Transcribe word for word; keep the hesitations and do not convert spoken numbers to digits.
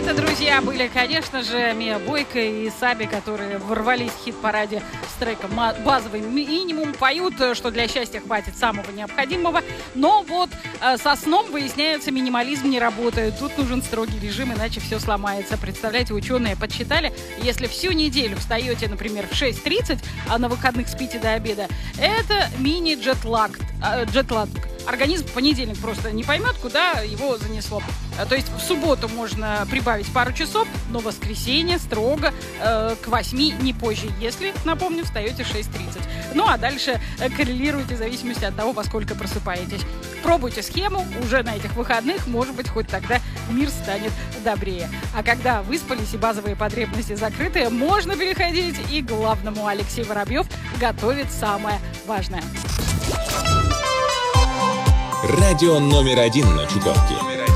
Это, друзья, были, конечно же, Миа Бойко и Саби, которые ворвались в хит-параде с треком «Базовый минимум». Поют, что для счастья хватит самого необходимого. Но вот э, со сном, выясняется, минимализм не работает. Тут нужен строгий режим, иначе все сломается. Представляете, ученые подсчитали, если всю неделю встаете, например, в шесть тридцать, а на выходных спите до обеда, это мини-джетлаг. Э, джетлаг. Организм в понедельник просто не поймет, куда его занесло. То есть в субботу можно прибавить пару часов, но в воскресенье строго э, к восьми, не позже, если, напомню, встаете в шесть тридцать. Ну а дальше э, коррелируйте в зависимости от того, во сколько просыпаетесь. Пробуйте схему уже на этих выходных, может быть, хоть тогда мир станет добрее. А когда выспались и базовые потребности закрыты, можно переходить и к главному. Алексей Воробьев готовит самое важное. Радио номер один на Чукотке.